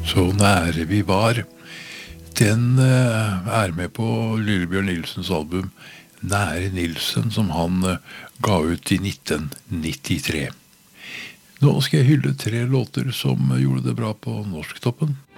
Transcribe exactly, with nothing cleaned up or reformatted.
Så nære vi var. Den eh, er med på Lillebjørn Nilsens album Nære Nilsen, som han eh, ga ut i nitten nittitre. Nå skal jeg hylle tre låter som gjorde det bra på Norsktoppen.